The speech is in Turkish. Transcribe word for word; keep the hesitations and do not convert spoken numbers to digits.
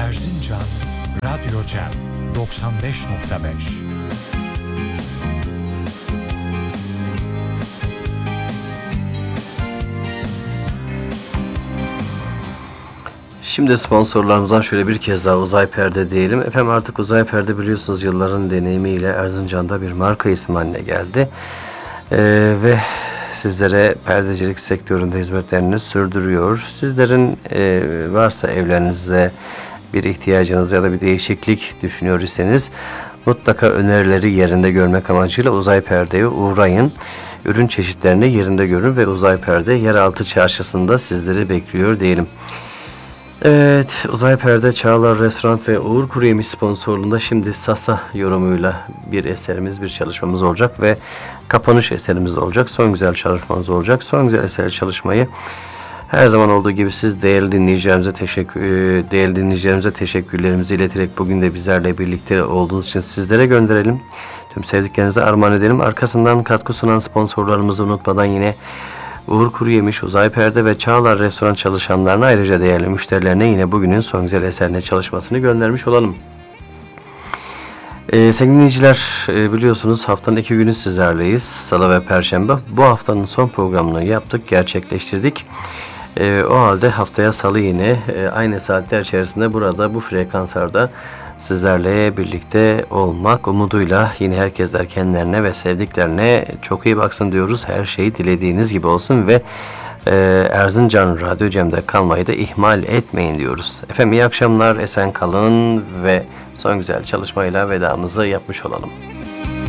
Erzincan Radyo Cem doksan beş nokta beş. Şimdi sponsorlarımızdan şöyle bir kez daha Uzay Perde diyelim. Efendim artık Uzay Perde biliyorsunuz yılların deneyimiyle Erzincan'da bir marka ismi haline geldi. Ee, ve sizlere perdecilik sektöründe hizmetlerini sürdürüyor. Sizlerin e, varsa evlerinizde bir ihtiyacınız ya da bir değişiklik düşünüyor iseniz mutlaka önerileri yerinde görmek amacıyla Uzay Perde'ye uğrayın. Ürün çeşitlerini yerinde görün ve Uzay Perde yeraltı çarşısında sizleri bekliyor diyelim. Evet, Uzay Perde, Çağlar Restoran ve Uğur Kuruyemiş sponsorluğunda şimdi Sasa yorumuyla bir eserimiz, bir çalışmamız olacak ve kapanış eserimiz olacak. Son güzel çalışmamız olacak. Son güzel eser çalışmayı her zaman olduğu gibi siz değerli dinleyicilerimize teşekkür değerli dinleyicilerimize teşekkürlerimizi ileterek bugün de bizlerle birlikte olduğunuz için sizlere gönderelim. Tüm sevdiklerinize armağan edelim. Arkasından katkı sunan sponsorlarımızı unutmadan yine Uğur Kuruyemiş, Uzay Perde ve Çağlar Restoran çalışanlarına ayrıca değerli müşterilerine yine bugünün son güzel eserine çalışmasını göndermiş olalım. Ee, sevgili dinleyiciler, e, biliyorsunuz haftanın iki günü sizlerleyiz. Salı ve Perşembe. Bu haftanın son programını yaptık, gerçekleştirdik. E, o halde haftaya Salı yine e, aynı saatler içerisinde burada bu frekanslarda sizlerle birlikte olmak umuduyla yine herkesler kendilerine ve sevdiklerine çok iyi baksın diyoruz. Her şey dilediğiniz gibi olsun ve e, Erzincan Radyo Cem'de kalmayı da ihmal etmeyin diyoruz. Efendim iyi akşamlar, esen kalın ve son güzel çalışmayla vedamızı yapmış olalım.